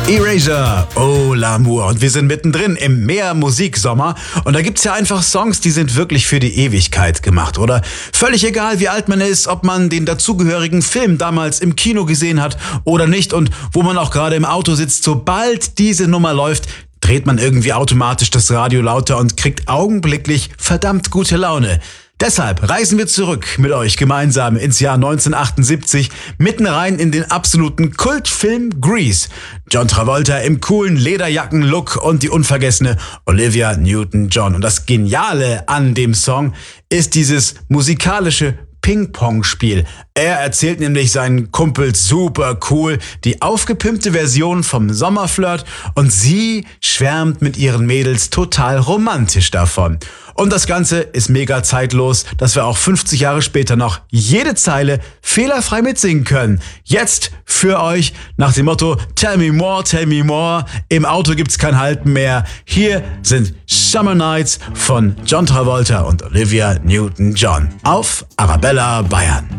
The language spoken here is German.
Erasure, oh l'amour. Und wir sind mittendrin im Mehr-Musik-Sommer. Und da gibt's ja einfach Songs, die sind wirklich für die Ewigkeit gemacht, oder? Völlig egal, wie alt man ist, ob man den dazugehörigen Film damals im Kino gesehen hat oder nicht und wo man auch gerade im Auto sitzt. Sobald diese Nummer läuft, dreht man irgendwie automatisch das Radio lauter und kriegt augenblicklich verdammt gute Laune. Deshalb reisen wir zurück mit euch gemeinsam ins Jahr 1978, mitten rein in den absoluten Kultfilm Grease. John Travolta im coolen Lederjacken-Look und die unvergessene Olivia Newton-John. Und das Geniale an dem Song ist dieses musikalische Ping-Pong-Spiel. Er erzählt nämlich seinen Kumpels super cool die aufgepimpte Version vom Sommerflirt und sie schwärmt mit ihren Mädels total romantisch davon. Und das Ganze ist mega zeitlos, dass wir auch 50 Jahre später noch jede Zeile fehlerfrei mitsingen können. Jetzt für euch nach dem Motto Tell me more, tell me more. Im Auto gibt's kein Halten mehr. Hier sind Summer Nights von John Travolta und Olivia Newton-John auf Arabella Bayern.